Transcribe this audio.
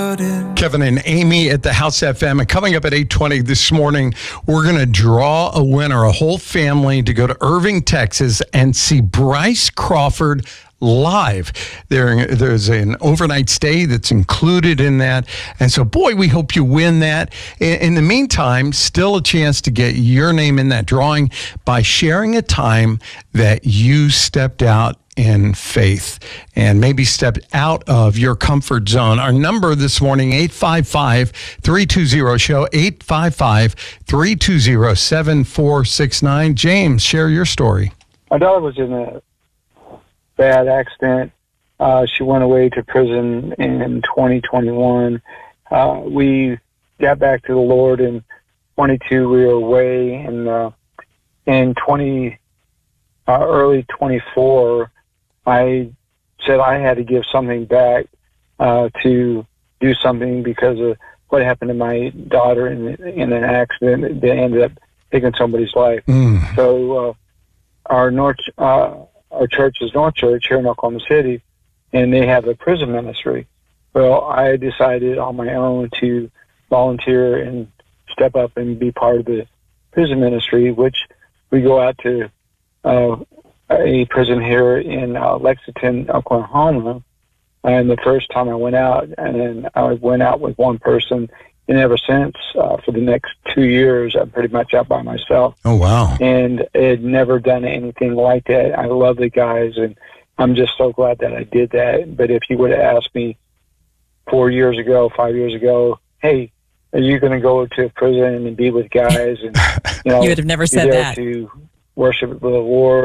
burden. Kevin and Amy at the House FM. And coming up at 8:20 this morning, we're going to draw a winner, a whole family, to go to Irving, Texas, and see Bryce Crawford live. There's an overnight stay that's included in that. And so, boy, we hope you win that. In the meantime, still a chance to get your name in that drawing by sharing a time that you stepped out in faith and maybe stepped out of your comfort zone. Our number this morning, 855-320-SHOW, 855-320-7469. James, share your story. My daughter was in a bad accident. She went away to prison in 2021. We got back to the Lord in 22. We were away, and in early 24, I said I had to give something back to do something because of what happened to my daughter in an accident that ended up taking somebody's life. So our church is North Church here in Oklahoma City, and they have a prison ministry. Well, I decided on my own to volunteer and step up and be part of the prison ministry, which we go out to a prison here in Lexington, Oklahoma. And the first time I went out, and then I went out with one person, and ever since, for the next 2 years, I'm pretty much out by myself. Oh, wow. And had never done anything like that. I love the guys, and I'm just so glad that I did that. But if you would have asked me 4 years ago, 5 years ago, hey, are you going to go to prison and be with guys? And, you would have never said that. To worship the Lord.